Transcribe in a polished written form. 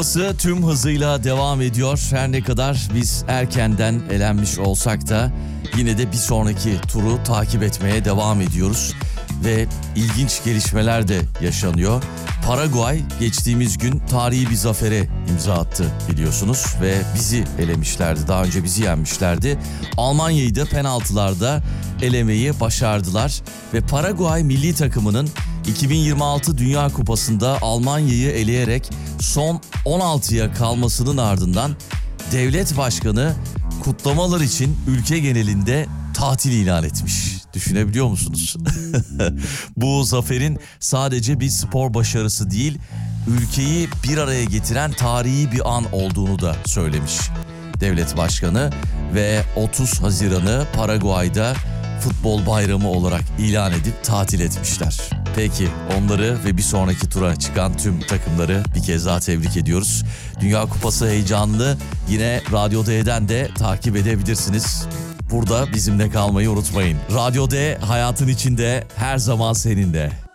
Tüm hızıyla devam ediyor. Her ne kadar biz erkenden elenmiş olsak da yine de bir sonraki turu takip etmeye devam ediyoruz. Ve ilginç gelişmeler de yaşanıyor. Paraguay geçtiğimiz gün tarihi bir zafere imza attı biliyorsunuz ve bizi elemişlerdi. Daha önce bizi yenmişlerdi. Almanya'yı da penaltılarda elemeyi başardılar ve Paraguay milli takımının 2026 Dünya Kupası'nda Almanya'yı eleyerek son 16'ya kalmasının ardından devlet başkanı kutlamalar için ülke genelinde tatil ilan etmiş. Düşünebiliyor musunuz? Bu zaferin sadece bir spor başarısı değil, ülkeyi bir araya getiren tarihi bir an olduğunu da söylemiş devlet başkanı ve 30 Haziran'ı Paraguay'da futbol bayramı olarak ilan edip tatil etmişler. Peki onları ve bir sonraki tura çıkan tüm takımları bir kez daha tebrik ediyoruz. Dünya Kupası heyecanını yine Radyo D'den de takip edebilirsiniz. Burada bizimle kalmayı unutmayın. Radyo D hayatın içinde, her zaman seninle.